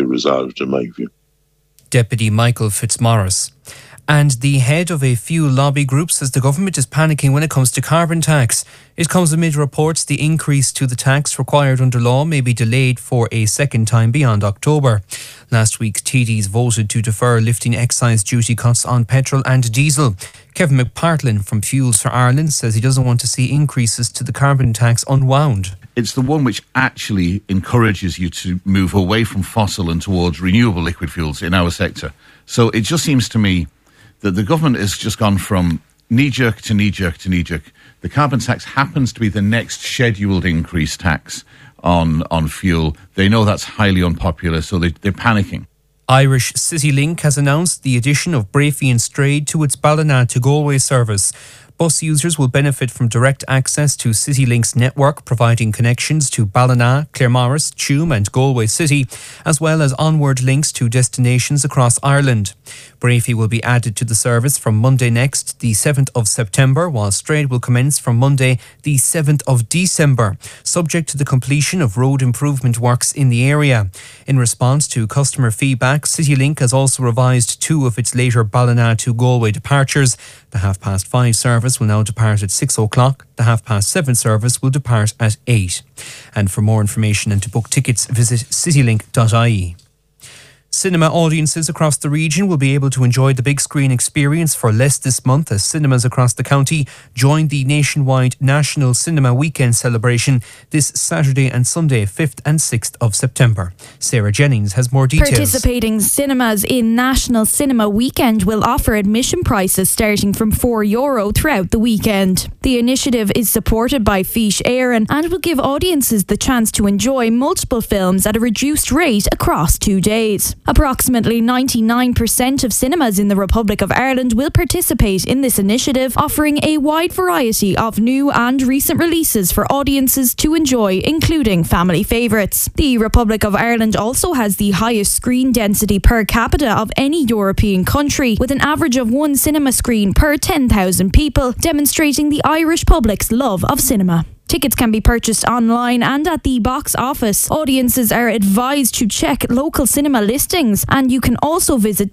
be resolved, in my view. Deputy Michael Fitzmaurice. And the head of a few lobby groups says the government is panicking when it comes to carbon tax. It comes amid reports the increase to the tax required under law may be delayed for a second time beyond October. Last week, TDs voted to defer lifting excise duty cuts on petrol and diesel. Kevin McPartlin from Fuels for Ireland says he doesn't want to see increases to the carbon tax unwound. It's the one which actually encourages you to move away from fossil and towards renewable liquid fuels in our sector. So it just seems to me that the government has just gone from knee-jerk to knee-jerk to knee-jerk. The carbon tax happens to be the next scheduled increase tax on fuel. They know that's highly unpopular, so they're panicking. Irish CityLink has announced the addition of Braefy and Strade to its Ballina to Galway service. Bus users will benefit from direct access to CityLink's network, providing connections to Ballina, Claremorris, Tuam and Galway City, as well as onward links to destinations across Ireland. Braefy will be added to the service from Monday next, the 7th of September, while Strade will commence from Monday, the 7th of December, subject to the completion of road improvement works in the area. In response to customer feedback, CityLink has also revised two of its later Ballina to Galway departures. The 5:30 service will now depart at 6 o'clock. The 7:30 service will depart at 8. And for more information and to book tickets, visit citylink.ie. Cinema audiences across the region will be able to enjoy the big screen experience for less this month as cinemas across the county join the nationwide National Cinema Weekend celebration this Saturday and Sunday, 5th and 6th of September. Sarah Jennings has more details. Participating cinemas in National Cinema Weekend will offer admission prices starting from €4 throughout the weekend. The initiative is supported by Fish Éireann and will give audiences the chance to enjoy multiple films at a reduced rate across 2 days. Approximately 99% of cinemas in the Republic of Ireland will participate in this initiative, offering a wide variety of new and recent releases for audiences to enjoy, including family favourites. The Republic of Ireland also has the highest screen density per capita of any European country, with an average of one cinema screen per 10,000 people, demonstrating the Irish public's love of cinema. Tickets can be purchased online and at the box office. Audiences are advised to check local cinema listings, and you can also visit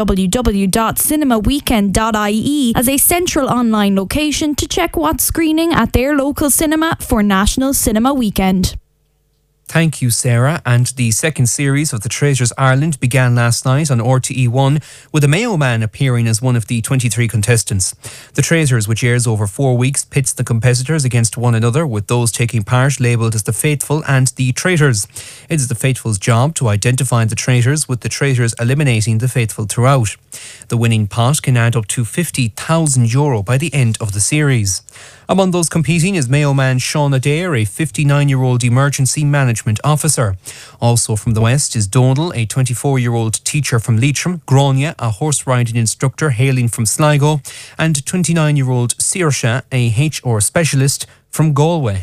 www.cinemaweekend.ie as a central online location to check what's screening at their local cinema for National Cinema Weekend. Thank you, Sarah. And the second series of The Traitors Ireland began last night on RTE1 with a Mayo man appearing as one of the 23 contestants. The Traitors, which airs over 4 weeks, pits the competitors against one another, with those taking part labelled as the Faithful and the Traitors. It is the Faithful's job to identify the traitors, with the traitors eliminating the Faithful throughout. The winning pot can add up to €50,000 by the end of the series. Among those competing is Mayo man Sean Adair, a 59-year-old emergency management officer. Also from the West is Donal, a 24-year-old teacher from Leitrim, Grania, a horse riding instructor hailing from Sligo, and 29-year-old Saoirse, a HR specialist from Galway.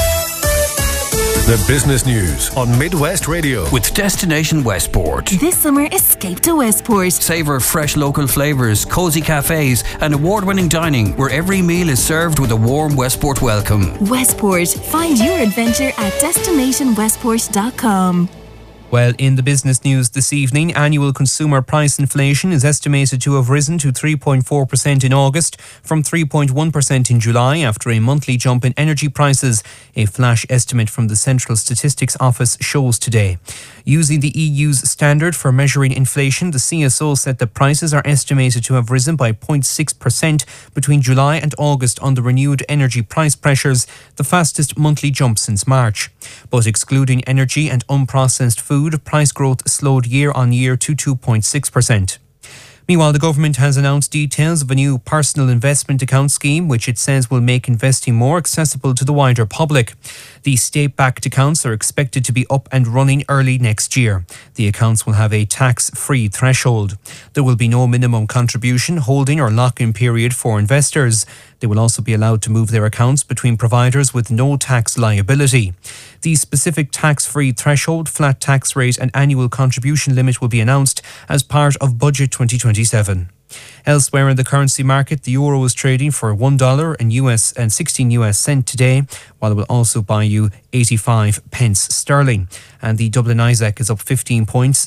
The business news on Midwest Radio with Destination Westport. This summer, escape to Westport. Savour fresh local flavours, cosy cafes and award-winning dining where every meal is served with a warm Westport welcome. Westport. Find your adventure at destinationwestport.com. Well, in the business news this evening, annual consumer price inflation is estimated to have risen to 3.4% in August from 3.1% in July after a monthly jump in energy prices. A flash estimate from the Central Statistics Office shows today. Using the EU's standard for measuring inflation, the CSO said that prices are estimated to have risen by 0.6% between July and August on the renewed energy price pressures, the fastest monthly jump since March. But excluding energy and unprocessed food, price growth slowed year on year to 2.6%. Meanwhile, the government has announced details of a new personal investment account scheme, which it says will make investing more accessible to the wider public. The state-backed accounts are expected to be up and running early next year. The accounts will have a tax-free threshold. There will be no minimum contribution, holding or lock-in period for investors. They will also be allowed to move their accounts between providers with no tax liability. The specific tax-free threshold, flat tax rate and annual contribution limit will be announced as part of Budget 2027. Elsewhere in the currency market, the euro is trading for $1 and 16 US cent today, while it will also buy you 85 pence sterling. And the Dublin ISAC is up 15 points,